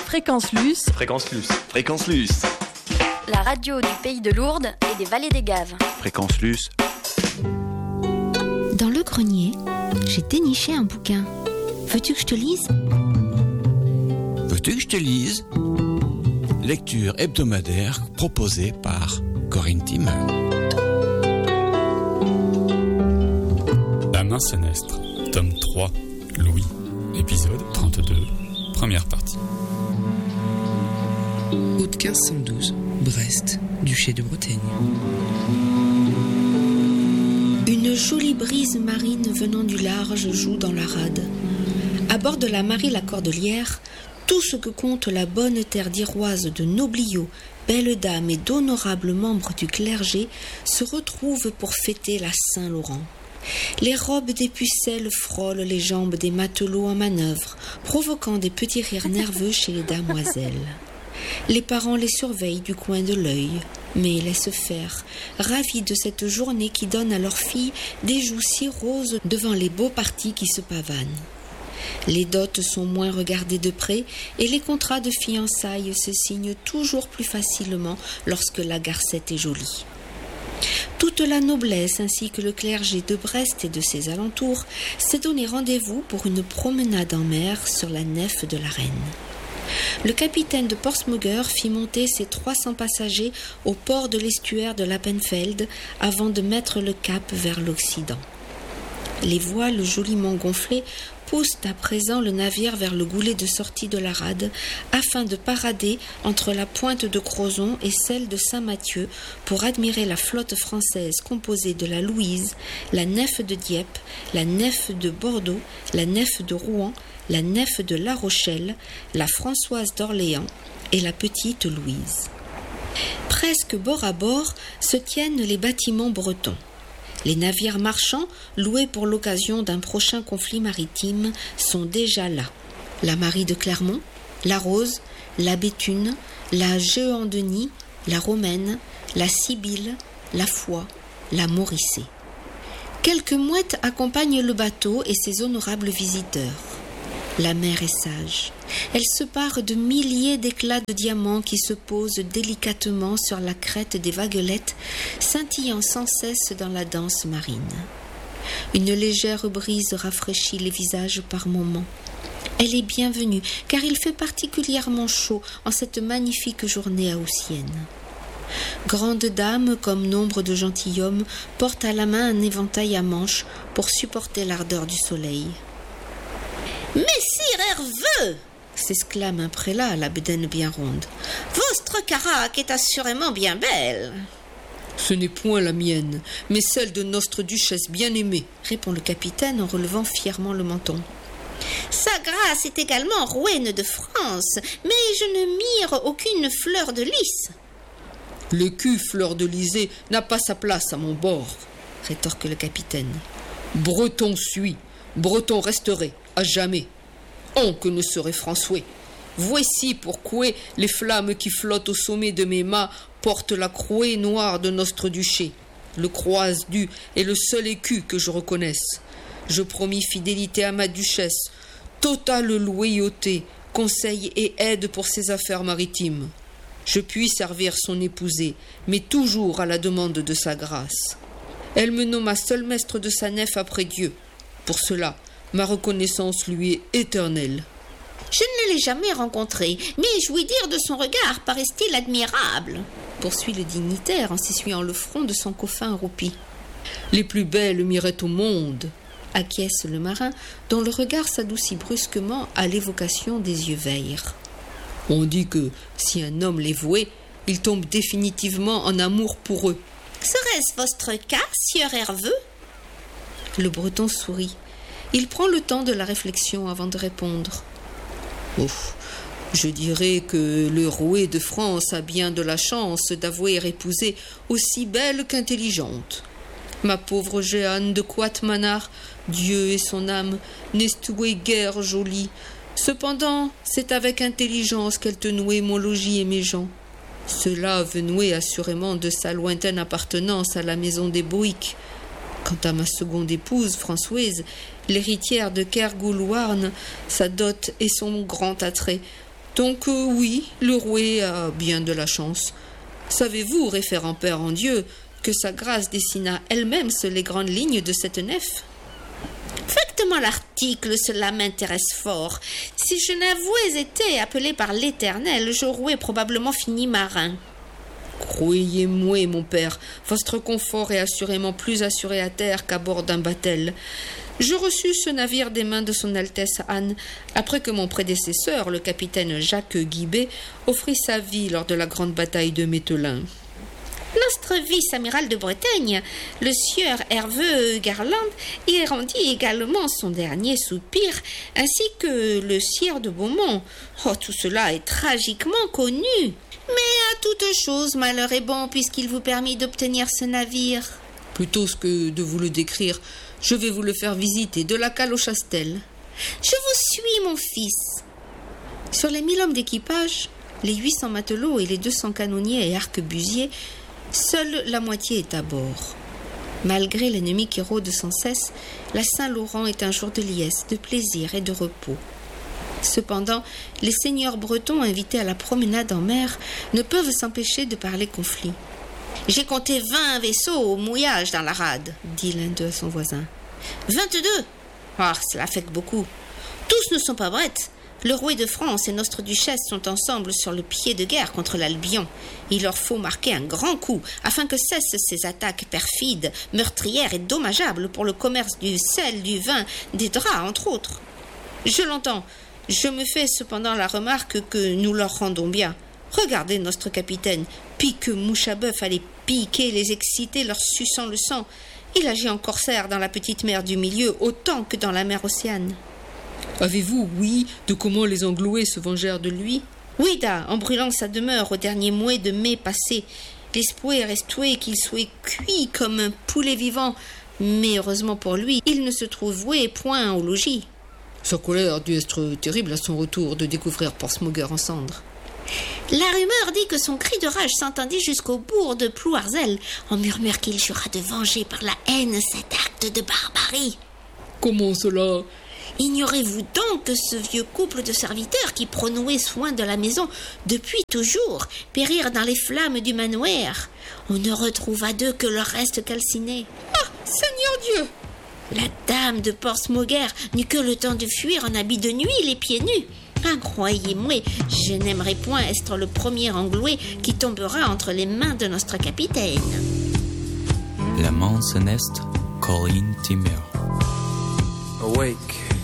Fréquence Luce. Fréquence Luce. Fréquence Luce. La radio du pays de Lourdes et des vallées des Gaves. Fréquence Luce. Dans le grenier, j'ai déniché un bouquin. Veux-tu que je te lise ? Veux-tu que je te lise ? Lecture hebdomadaire proposée par Corinne Timmer. La main sénestre, tome 3, Louis, épisode 32, première partie. Août 1512, Brest, duché de Bretagne. Une jolie brise marine venant du large joue dans la rade. À bord de la Marie-la-Cordelière, tout ce que compte la bonne terre d'Iroise de nobliaux, belles dames et d'honorables membres du clergé se retrouve pour fêter la Saint-Laurent. Les robes des pucelles frôlent les jambes des matelots en manœuvre, provoquant des petits rires nerveux chez les damoiselles. Les parents les surveillent du coin de l'œil, mais laissent faire, ravis de cette journée qui donne à leurs filles des joues si roses devant les beaux partis qui se pavanent. Les dots sont moins regardés de près et les contrats de fiançailles se signent toujours plus facilement lorsque la garcette est jolie. Toute la noblesse ainsi que le clergé de Brest et de ses alentours s'est donné rendez-vous pour une promenade en mer sur la nef de la Reine. Le capitaine de Portsmouth fit monter ses 300 passagers au port de l'estuaire de Lappenfeld avant de mettre le cap vers l'Occident. Les voiles joliment gonflées poussent à présent le navire vers le goulet de sortie de la rade afin de parader entre la pointe de Crozon et celle de Saint-Mathieu pour admirer la flotte française composée de la Louise, la nef de Dieppe, la nef de Bordeaux, la nef de Rouen, la nef de La Rochelle, la Françoise d'Orléans et la petite Louise. Presque bord à bord se tiennent les bâtiments bretons. Les navires marchands, loués pour l'occasion d'un prochain conflit maritime, sont déjà là. La Marie de Clermont, la Rose, la Béthune, la Jehan-Denis, la Romaine, la Sibylle, la Foix, la Moricée. Quelques mouettes accompagnent le bateau et ses honorables visiteurs. La mer est sage. Elle se pare de milliers d'éclats de diamants qui se posent délicatement sur la crête des vaguelettes, scintillant sans cesse dans la danse marine. Une légère brise rafraîchit les visages par moments. Elle est bienvenue, car il fait particulièrement chaud en cette magnifique journée haussienne. Grandes dames, comme nombre de gentilshommes, portent à la main un éventail à manches pour supporter l'ardeur du soleil. « Messire Herveux !» s'exclame un prélat à la bedaine bien ronde. « Votre caraque est assurément bien belle !»« Ce n'est point la mienne, mais celle de notre duchesse bien-aimée, » répond le capitaine en relevant fièrement le menton. « Sa grâce est également rouenne de France, mais je ne mire aucune fleur de lys. »« L'écu fleur de lysée n'a pas sa place à mon bord, » rétorque le capitaine. « Breton suis, breton resterai, à jamais. On que ne serait François. Voici pourquoi les flammes qui flottent au sommet de mes mâts portent la croix noire de notre duché. Le croise-du est le seul écu que je reconnaisse. Je promis fidélité à ma duchesse, totale loyauté, conseil et aide pour ses affaires maritimes. Je puis servir son épousée, mais toujours à la demande de sa grâce. Elle me nomma seul maître de sa nef après Dieu. Pour cela, ma reconnaissance lui est éternelle. » « Je ne l'ai jamais rencontré, mais j'ouïs dire de son regard paraît-il admirable, » poursuit le dignitaire en s'essuyant le front de son coffin roupi. « Les plus belles mirettes au monde, » acquiesce le marin, dont le regard s'adoucit brusquement à l'évocation des yeux verts. « On dit que, si un homme les vouait, il tombe définitivement en amour pour eux. »« Serait-ce votre cas, sieur Herveux ?» Le breton sourit. Il prend le temps de la réflexion avant de répondre. « Oh, je dirais que le roué de France a bien de la chance d'avoir épousé aussi belle qu'intelligente. Ma pauvre Jehanne de Quatmanard, Dieu et son âme, n'est guère jolie. Cependant, c'est avec intelligence qu'elle te nouait mon logis et mes gens. Cela venait assurément de sa lointaine appartenance à la maison des Boïques. Quant à ma seconde épouse, Françoise, l'héritière de Kergoulouarn, sa dot et son grand attrait, Donc oui, le roué a bien de la chance. Savez-vous, référent père en Dieu, que sa grâce dessina elle-même sur les grandes lignes de cette nef? Faites-moi l'article, cela m'intéresse fort. Si je n'avouais été appelé par l'Éternel, j'aurais probablement fini marin. Croyez-moi, mon père, votre confort est assurément plus assuré à terre qu'à bord d'un batel. Je reçus ce navire des mains de son Altesse Anne, après que mon prédécesseur, le capitaine Jacques Guibet, offrit sa vie lors de la grande bataille de Mételin. Notre vice-amiral de Bretagne, le sieur Hervé Garland, y rendit également son dernier soupir, ainsi que le sieur de Beaumont. Oh, tout cela est tragiquement connu. Mais à toute chose, malheur est bon, puisqu'il vous permit d'obtenir ce navire. Plutôt que de vous le décrire, je vais vous le faire visiter de la cale au Chastel. Je vous suis, mon fils. Sur les 1000 hommes d'équipage, les 800 matelots et les 200 canonniers et arquebusiers, seule la moitié est à bord. Malgré l'ennemi qui rôde sans cesse, la Saint-Laurent est un jour de liesse, de plaisir et de repos. Cependant, les seigneurs bretons invités à la promenade en mer ne peuvent s'empêcher de parler conflit. « J'ai compté 20 vaisseaux au mouillage dans la rade, » dit l'un d'eux à son voisin. « 22 ! Ah, cela fait que beaucoup. Tous ne sont pas brettes. Le roi de France et notre duchesse sont ensemble sur le pied de guerre contre l'Albion. Il leur faut marquer un grand coup afin que cessent ces attaques perfides, meurtrières et dommageables pour le commerce du sel, du vin, des draps, entre autres. Je l'entends. Je me fais cependant la remarque que nous leur rendons bien. Regardez notre capitaine, pique mouche à bœuf à les piquer, les exciter, leur suçant le sang. Il agit en corsaire dans la petite mer du milieu autant que dans la mer Océane. Avez-vous, oui, de comment les Anglouais se vengèrent de lui? Oui, da, en brûlant sa demeure au dernier mois de mai passé. L'espoir restait qu'il soit cuit comme un poulet vivant, mais heureusement pour lui, il ne se trouvait point au logis. Sa colère a dû être terrible à son retour de découvrir Portsmouth en cendres. La rumeur dit que son cri de rage s'entendit jusqu'au bourg de Plouarzel. On murmure qu'il jura de venger par la haine cet acte de barbarie. Comment cela? Ignorez-vous donc que ce vieux couple de serviteurs qui prenouait soin de la maison depuis toujours périrent dans les flammes du manoir? On ne retrouva d'eux que le reste calciné. Ah, Seigneur Dieu! La dame de Portsmouth n'eut que le temps de fuir en habit de nuit, les pieds nus. Ah, croyez-moi, je n'aimerais point être le premier Anglouais qui tombera entre les mains de notre capitaine. La Manse Nest, Colleen Timmer. Awake.